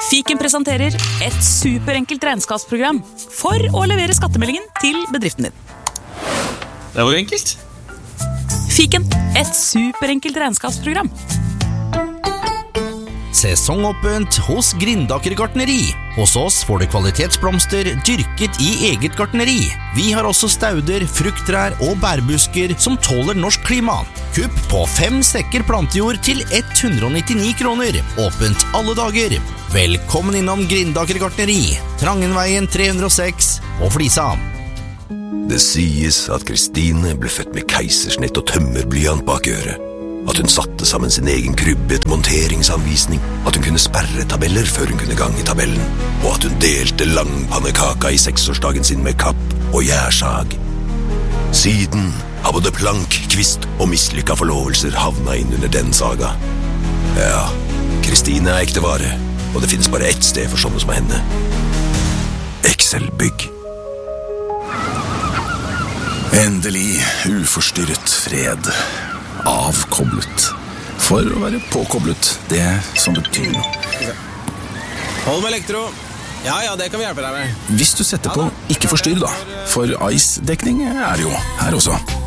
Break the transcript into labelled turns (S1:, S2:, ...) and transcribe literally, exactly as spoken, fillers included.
S1: Fiken presenterer et superenkelt regnskapsprogram for å levere skattemeldingen til bedriften din.
S2: Det var jo enkelt.
S1: Fiken, et superenkelt regnskapsprogram.
S3: Sesongåpent hos Grindaker gartneri. Hos oss får du kvalitetsblomster dyrket i eget gartneri. Vi har også stauder, frukttrær og bærbusker som tåler norsk klima. Kupp på fem sekker plantejord til ett hundre og nittini kroner. Åpent alle dager. Velkommen innom Grindaker gartneri. Trangenveien tre hundre og seks og Flisa.
S4: Det sies at Kristine ble født med keisersnitt og tømmerblyant bak øret. At hun satte sammen sin egen krybbe etter monteringsanvisning. At hun kunne sperre tabeller før hun kunne gange tabellen. Og at hun delte langpannekaka i seksårsdagen sin med kapp og gjærsag. Siden har både plank, kvist og mislykka forlovelser havna inn under den saga. Ja, Kristine er ekte vare, og det finnes bare ett sted for sånne som henne. Excel-bygg.
S5: Endelig uforstyrret fred. Avkoblet. For å være påkoblet, det som betyr noe.
S2: Hold med elektro. Ja, ja, det kan vi hjelpe deg med.
S5: Hvis du setter på ikke forstyrr da, for I C E-dekning er det jo her også.